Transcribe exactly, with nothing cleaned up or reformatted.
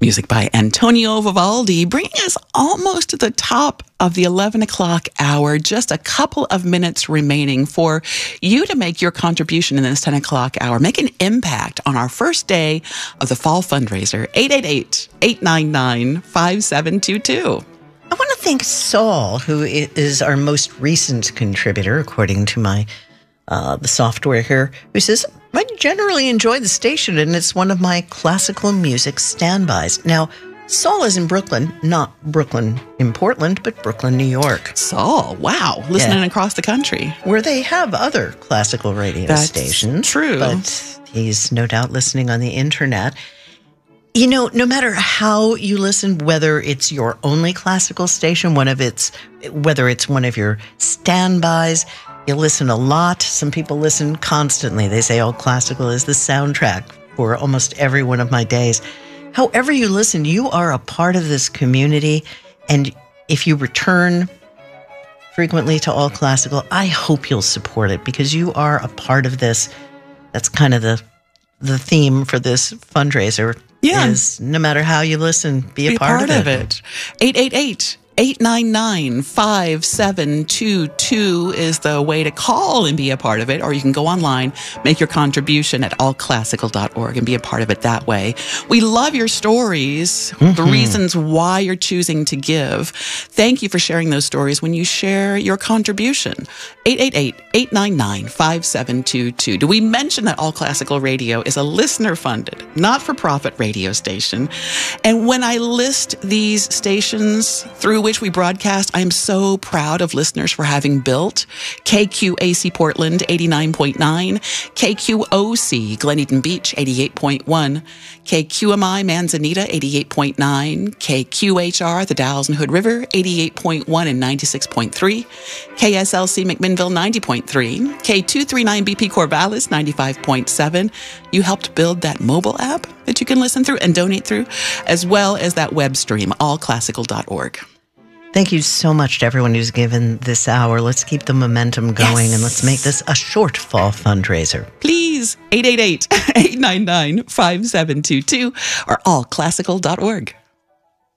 Music by Antonio Vivaldi, bringing us almost to the top of the eleven o'clock hour. Just a couple of minutes remaining for you to make your contribution in this ten o'clock hour. Make an impact on our first day of the fall fundraiser. eight eight eight, eight nine nine, five seven two two. I want to thank Saul, who is our most recent contributor, according to my uh, the software here, who says, I generally enjoy the station, and it's one of my classical music standbys. Now, Saul is in Brooklyn, not Brooklyn in Portland, but Brooklyn, New York. Saul, wow, listening yeah. across the country. Where they have other classical radio That's stations. True. But he's no doubt listening on the internet. You know, no matter how you listen, whether it's your only classical station, one of its, whether it's one of your standbys, you listen a lot. Some people listen constantly. They say, oh, classical is the soundtrack for almost every one of my days. However you listen, you are a part of this community. And if you return frequently to All Classical, I hope you'll support it because you are a part of this. That's kind of the the theme for this fundraiser. Yeah. Is no matter how you listen, be, be a part, part of, of it. it. eight eight eight, eight nine nine, five seven two two is the way to call and be a part of it. Or you can go online, make your contribution at all classical dot org and be a part of it that way. We love your stories, mm-hmm. the reasons why you're choosing to give. Thank you for sharing those stories when you share your contribution. eight eight eight, eight nine nine, five seven two two. Do we mention that All Classical Radio is a listener-funded, not-for-profit radio station? And when I list these stations through which we broadcast, I'm so proud of listeners for having built K Q A C Portland, eighty-nine point nine, K Q O C Glen Eden Beach, eighty-eight point one, K Q M I Manzanita, eighty-eight point nine, K Q H R The Dalles and Hood River, eighty-eight point one and ninety-six point three, K S L C McMinnville, ninety point three, K two thirty-nine B P Corvallis, ninety-five point seven. You helped build that mobile app that you can listen through and donate through, as well as that web stream, all classical dot org. Thank you so much to everyone who's given this hour. Let's keep the momentum going, yes. and let's make this a short fall fundraiser. Please, eight eight eight, eight nine nine, five seven two two or all classical dot org.